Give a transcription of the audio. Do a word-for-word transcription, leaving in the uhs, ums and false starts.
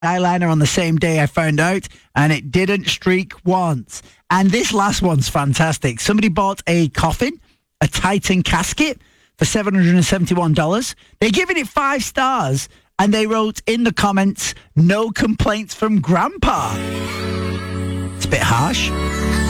eyeliner on the same day, I found out, and it didn't streak once. And this last one's fantastic. Somebody bought a coffin, a Titan casket, for seven hundred seventy-one dollars. They're giving it five stars, and they wrote in the comments, no complaints from Grandpa. It's a bit harsh.